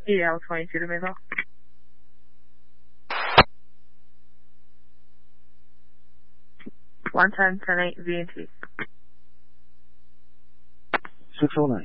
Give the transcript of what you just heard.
EL22 to move off. One 10, 10 8, VNT. 609.